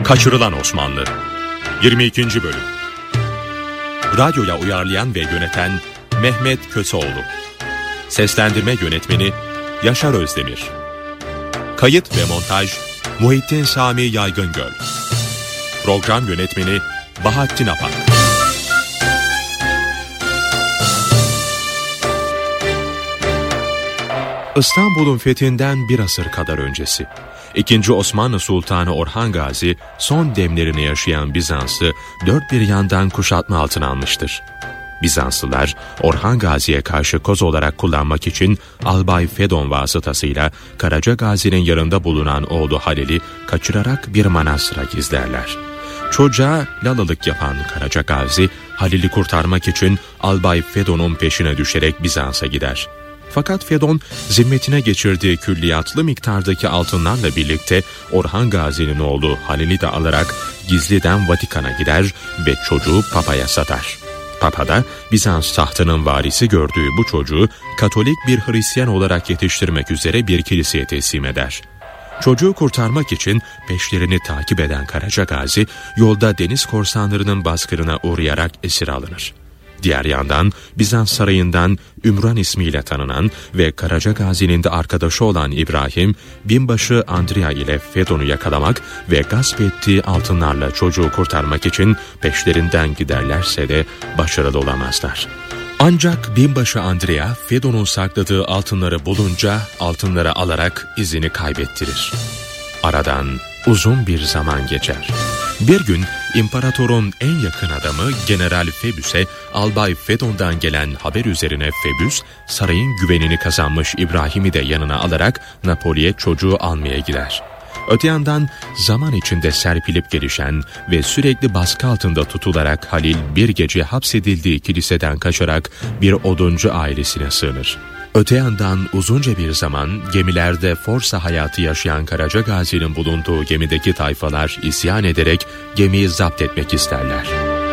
Kaçırılan Osmanlı 22. Bölüm. Radyoya uyarlayan ve yöneten Mehmet Köseoğlu. Seslendirme yönetmeni Yaşar Özdemir. Kayıt ve montaj Muhittin Sami Yaygıngöl. Program yönetmeni Bahattin Apak. İstanbul'un fethinden bir asır kadar öncesi, II. Osmanlı Sultanı Orhan Gazi son demlerini yaşayan Bizans'ı dört bir yandan kuşatma altına almıştır. Bizanslılar Orhan Gazi'ye karşı koz olarak kullanmak için Albay Fedon vasıtasıyla Karaca Gazi'nin yanında bulunan oğlu Halil'i kaçırarak bir manastıra gizlerler. Çocuğa lalılık yapan Karaca Gazi, Halil'i kurtarmak için Albay Fedon'un peşine düşerek Bizans'a gider. Fakat Fedon, zimmetine geçirdiği külliyatlı miktardaki altınlarla birlikte Orhan Gazi'nin oğlu Halil'i de alarak gizliden Vatikan'a gider ve çocuğu Papa'ya satar. Papa da Bizans tahtının varisi gördüğü bu çocuğu Katolik bir Hristiyan olarak yetiştirmek üzere bir kiliseye teslim eder. Çocuğu kurtarmak için peşlerini takip eden Karaca Gazi, yolda deniz korsanlarının baskınına uğrayarak esir alınır. Diğer yandan Bizans sarayından Ümran ismiyle tanınan ve Karaca Gazi'nin de arkadaşı olan İbrahim, binbaşı Andrea ile Fedon'u yakalamak ve gasp ettiği altınlarla çocuğu kurtarmak için peşlerinden giderlerse de başarılı olamazlar. Ancak binbaşı Andrea, Fedon'un sakladığı altınları bulunca altınları alarak izini kaybettirir. Aradan uzun bir zaman geçer. Bir gün imparatorun en yakın adamı General Febüs'e Albay Fedon'dan gelen haber üzerine Febüs, sarayın güvenini kazanmış İbrahim'i de yanına alarak Napoli'ye çocuğu almaya gider. Öte yandan zaman içinde serpilip gelişen ve sürekli baskı altında tutularak Halil bir gece hapsedildiği kiliseden kaçarak bir oduncu ailesine sığınır. Öte yandan uzunca bir zaman gemilerde forsa hayatı yaşayan Karaca Gazi'nin bulunduğu gemideki tayfalar isyan ederek gemiyi zapt etmek isterler.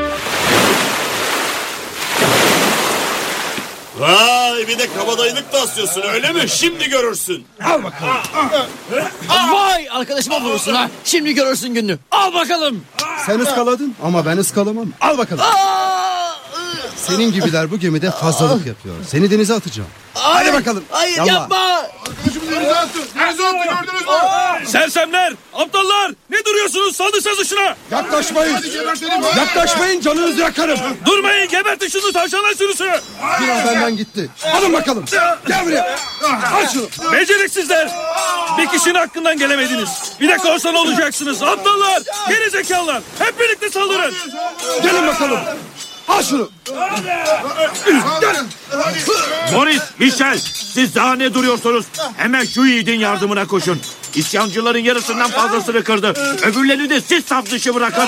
Vay, bir de kabadayılık da asıyorsun öyle mi? Şimdi görürsün. Al bakalım. Vay, arkadaşıma vurursun ha. Şimdi görürsün gününü. Al bakalım. Sen ıskaladın ama ben ıskalamam. Al bakalım. Senin gibiler bu gemide fazlalık yapıyor. Seni denize atacağım. Hadi bakalım. Hayır, Yallah. yapma. Arkadaşımı denize attı. Denize attı, gördünüz mü? Sersemler, aptallar, ne duruyorsunuz? Saldırsanız şuna. Yaklaşmayın. Yaklaşmayın, canınızı yakarım. Durmayın, gebertin şunu, tavşanlar sürüsü. Biraz benden gitti. Alın bakalım. Gel buraya. Al şunu. Beceriksizler. Bir kişinin hakkından gelemediniz. Bir de korsan olacaksınız. Aptallar, gerizekalılar. Hep birlikte saldırın. Gelin bakalım. Al şunu. Morris, Michel, siz daha ne duruyorsunuz? Hemen şu yiğidin yardımına koşun. İsyancıların yarısından fazlasını kırdı. Öbürlerini de siz saf dışı bırakın.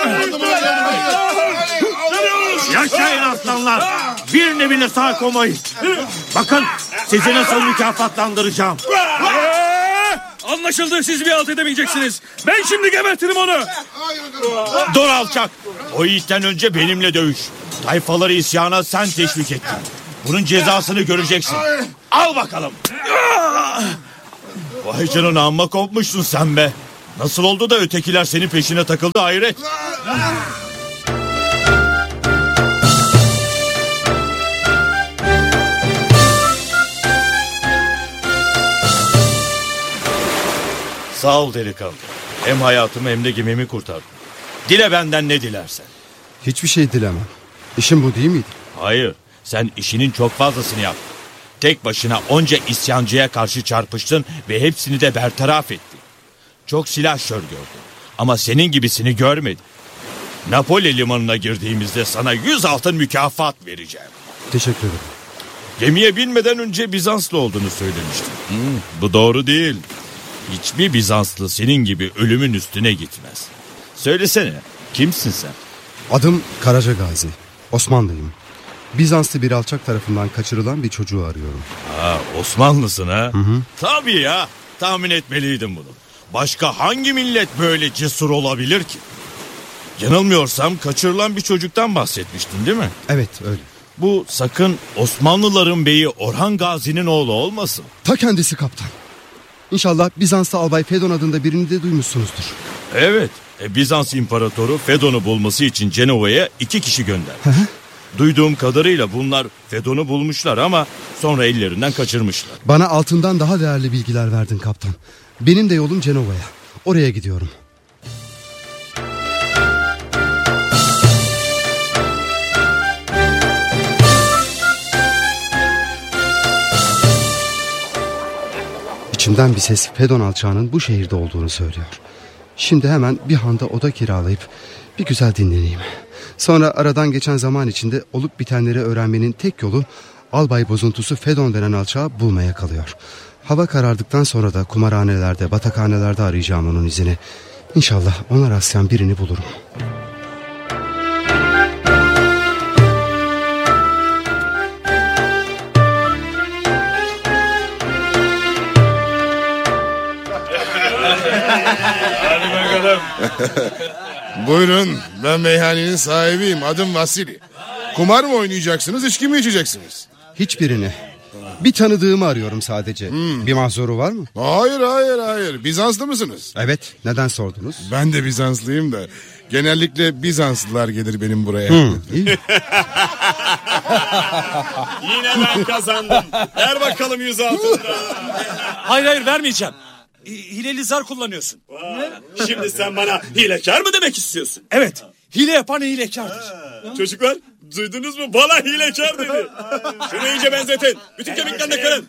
Yaşayın aslanlar. Birini bile sağ koymayın. Bakın sizi nasıl mükafatlandıracağım. Anlaşıldı, siz bir alt edemeyeceksiniz. Ben şimdi gebertirim onu. Dur alçak. O yiğitten önce benimle dövüş. Tayfaları isyana sen teşvik ettin. Bunun cezasını göreceksin. Al bakalım. Vay canına, amma kopmuşsun sen be. Nasıl oldu da ötekiler senin peşine takıldı hayret. Sağ ol delikanlı. Hem hayatımı hem de gemimi kurtardın. Dile benden ne dilersen. Hiçbir şey dilemem. İşin bu değil miydi? Hayır, sen işinin çok fazlasını yaptın. Tek başına onca isyancıya karşı çarpıştın ve hepsini de bertaraf ettin. Çok silahşör gördüm ama senin gibisini görmedim. Napoli limanına girdiğimizde sana 100 altın mükafat vereceğim. Teşekkür ederim. Gemiye binmeden önce Bizanslı olduğunu söylemiştin. Bu doğru değil. Hiçbir Bizanslı senin gibi ölümün üstüne gitmez. Söylesene, kimsin sen? Adım Karaca Gazi. Osmanlıyım. Bizanslı bir alçak tarafından kaçırılan bir çocuğu arıyorum. Osmanlısın ha? Hı. Tabii ya, tahmin etmeliydim bunu. Başka hangi millet böyle cesur olabilir ki? Yanılmıyorsam kaçırılan bir çocuktan bahsetmiştin değil mi? Evet, öyle. Bu sakın Osmanlıların beyi Orhan Gazi'nin oğlu olmasın. Ta kendisi kaptan. İnşallah Bizans'ta Albay Fedon adında birini de duymuşsunuzdur. Evet. Bizans İmparatoru Fedon'u bulması için Cenova'ya 2 kişi gönderdi. Duyduğum kadarıyla bunlar Fedon'u bulmuşlar ama sonra ellerinden kaçırmışlar. Bana altından daha değerli bilgiler verdin kaptan. Benim de yolum Cenova'ya. Oraya gidiyorum. İçimden bir ses Fedon alçağının bu şehirde olduğunu söylüyor. Şimdi hemen bir handa oda kiralayıp bir güzel dinleneyim. Sonra aradan geçen zaman içinde olup bitenleri öğrenmenin tek yolu albay bozuntusu Fedon denen alçağı bulmaya kalıyor. Hava karardıktan sonra da kumarhanelerde, batakhanelerde arayacağım onun izini. İnşallah ona rastlayan birini bulurum. Hadi bakalım. Buyurun, ben meyhanenin sahibiyim. Adım Vasili. Kumar mı oynayacaksınız, içki mi içeceksiniz? Hiçbirini. Bir tanıdığımı arıyorum sadece. Bir mahzuru var mı? Hayır. Bizanslı mısınız? Evet. Neden sordunuz? Ben de Bizanslıyım da. Genellikle Bizanslılar gelir benim buraya. İyi. Yine ben kazandım. Ver bakalım 100 altında. Hayır vermeyeceğim. Hileli zar kullanıyorsun. Şimdi sen bana hilekar mı demek istiyorsun? Evet. Hile yapan hilekardır. Çocuklar duydunuz mu? Bana hilekar dedi. Şunu iyice benzetin. Bütün kemiklerini kırın.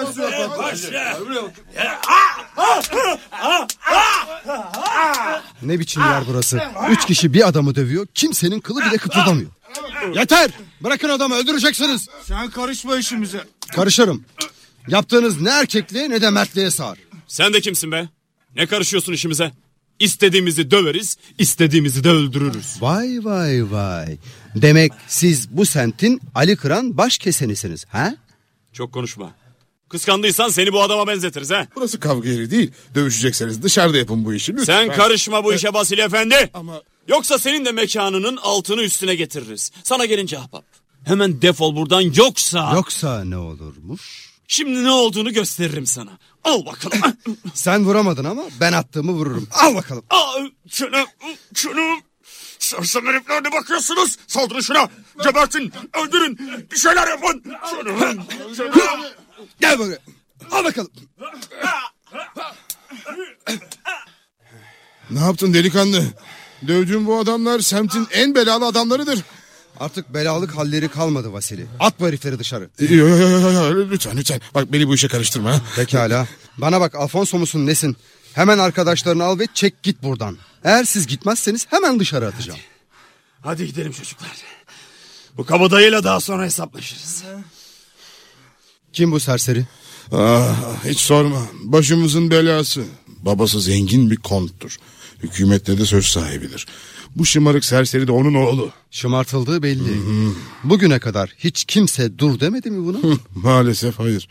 Ne biçim yer burası? 3 kişi bir adamı dövüyor. Kimsenin kılı bile kıpırdamıyor. Yeter! Bırakın adamı, öldüreceksiniz. Sen karışma işimize. Karışırım. Yaptığınız ne erkekliğe ne de mertliğe sığar. Sen de kimsin be? Ne karışıyorsun işimize? İstediğimizi döveriz, istediğimizi de öldürürüz. Vay. Demek siz bu semtin Ali Kıran baş kesenisiniz, ha? Çok konuşma. Kıskandıysan seni bu adama benzetiriz ha. Burası kavga yeri değil. Dövüşecekseniz dışarıda yapın bu işi. Lütfen. Sen karışma bu işe Vasili Efendi. Ama... Yoksa senin de mekanının altını üstüne getiririz. Sana gelince ahbap. Hemen defol buradan yoksa... Yoksa ne olurmuş? Şimdi ne olduğunu gösteririm sana. Al bakalım. Sen vuramadın ama ben attığımı vururum. Al bakalım. Şunu. Sersem herifler ne bakıyorsunuz? Saldırın şuna. Gebertin. Öldürün. Bir şeyler yapın. Şunu. Gel buraya. Al bakalım. Ne yaptın delikanlı? Dövdüğün bu adamlar semtin en belalı adamlarıdır. Artık belalık halleri kalmadı Vasili. At bu herifleri dışarı. Lütfen. Bak beni bu işe karıştırma. Ha? Pekala. Bana bak, Alfonso musun nesin? Hemen arkadaşlarını al ve çek git buradan. Eğer siz gitmezseniz hemen dışarı atacağım. Hadi gidelim çocuklar. Bu kabadayıyla daha sonra hesaplaşırız. Kim bu serseri? Hiç sorma. Başımızın belası. Babası zengin bir konttur. Hükümette de söz sahibidir. Bu şımarık serseri de onun oğlu. Şımartıldığı belli. Bugüne kadar hiç kimse dur demedi mi bunu? Maalesef hayır.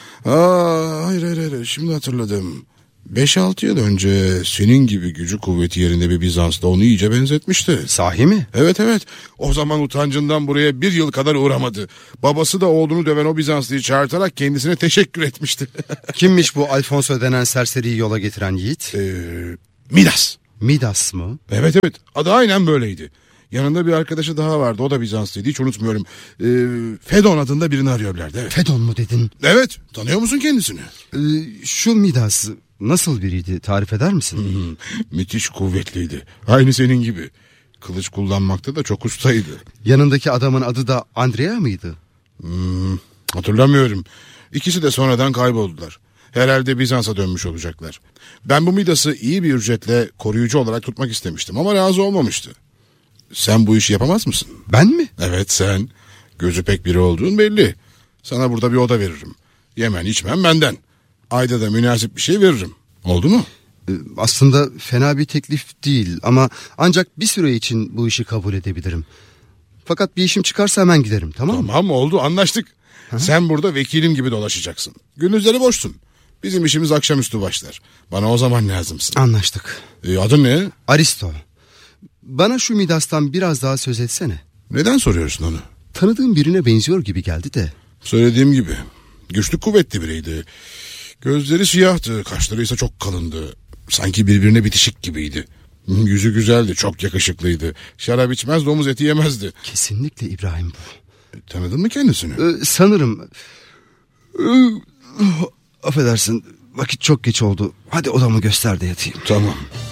Hayır. Şimdi hatırladım. 5-6 yıl önce senin gibi gücü kuvveti yerinde bir Bizans'ta onu iyice benzetmişti. Sahi mi? Evet. O zaman utancından buraya 1 yıl kadar uğramadı. Babası da oğlunu döven o Bizanslı'yı çağırtarak kendisine teşekkür etmişti. Kimmiş bu Alfonso denen serseriyi yola getiren yiğit? Midas. Midas mı? Evet. Adı aynen böyleydi. Yanında bir arkadaşı daha vardı. O da Bizanslıydı. Hiç unutmuyorum. Fedon adında birini arıyorlardı. Evet. Fedon mu dedin? Evet. Tanıyor musun kendisini? Şu Midas nasıl biriydi? Tarif eder misin? Müthiş kuvvetliydi. Aynı senin gibi. Kılıç kullanmakta da çok ustaydı. Yanındaki adamın adı da Andrea mıydı? Hatırlamıyorum. İkisi de sonradan kayboldular. Herhalde Bizans'a dönmüş olacaklar. Ben bu Midas'ı iyi bir ücretle koruyucu olarak tutmak istemiştim ama razı olmamıştı. Sen bu işi yapamaz mısın? Ben mi? Evet sen. Gözü pek biri olduğun belli. Sana burada bir oda veririm. Yemen içmen benden. Ayda da münasip bir şey veririm. Oldu mu? Aslında fena bir teklif değil ama ancak bir süre için bu işi kabul edebilirim. Fakat bir işim çıkarsa hemen giderim, tamam mı? Tamam oldu, anlaştık. Sen burada vekilim gibi dolaşacaksın. Gündüzleri boşsun. Bizim işimiz akşamüstü başlar. Bana o zaman lazımsın. Anlaştık. Adın ne? Aristo. Bana şu Midas'tan biraz daha söz etsene. Neden soruyorsun onu? Tanıdığım birine benziyor gibi geldi de. Söylediğim gibi. Güçlü kuvvetli biriydi. Gözleri siyahtı, kaşları ise çok kalındı. Sanki birbirine bitişik gibiydi. Yüzü güzeldi, çok yakışıklıydı. Şarap içmez, domuz eti yemezdi. Kesinlikle İbrahim bu. Tanıdın mı kendisini? Sanırım. Affedersin, vakit çok geç oldu. Hadi odamı göster de yatayım. Tamam.